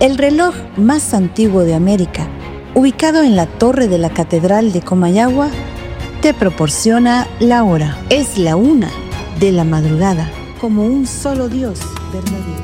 El reloj más antiguo de América, ubicado en la torre de la Catedral de Comayagua, te proporciona la hora. Es la 1 de la madrugada, como un solo Dios verdadero.